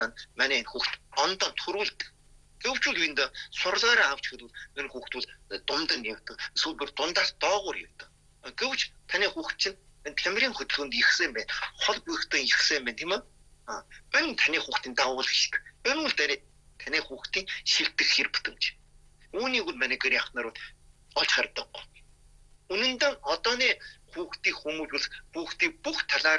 манай энэ хүүхд ондоо төрүүлдэг. Гэвч үнд сурлагаараа авч хөдөл энэ хүүхдүүд дунд нь явдаг. Эсвэл бүр дундаас доогуур явдаг. Гэвч таны хүүхд чинь тамирын хөдөлгөөнд ихсэн байна. Хол бүхтэн ихсэн байна тийм үү? Энэ таны хүүхдийн давуу шүү дээ. Энэ үл таны хүүхдийн шилдэг хэр бүтэмж. Үүнийг үл манай гэр яхнаар олж хардаг. Үнэндээ одооны хүүхдийн хүмүүжүүл хүүхдийн бүх талаар